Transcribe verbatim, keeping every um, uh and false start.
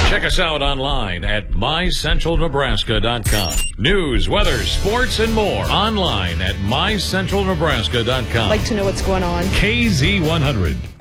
Check us out online at my central nebraska dot com. News, weather, sports, and more online at my central nebraska dot com. Like to know what's going on. K Z one hundred.